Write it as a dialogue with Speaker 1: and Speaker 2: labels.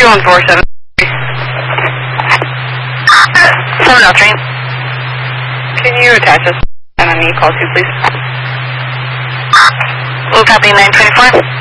Speaker 1: 214-7. 7 train. Can you attach us MME call 2, please? We'll copy 924.